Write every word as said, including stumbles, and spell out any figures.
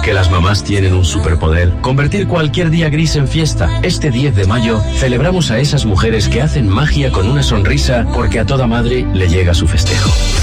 que las mamás tienen un superpoder? Convertir cualquier día gris en fiesta. Este diez de mayo celebramos a esas mujeres que hacen magia con una sonrisa porque a toda madre le llega su festejo.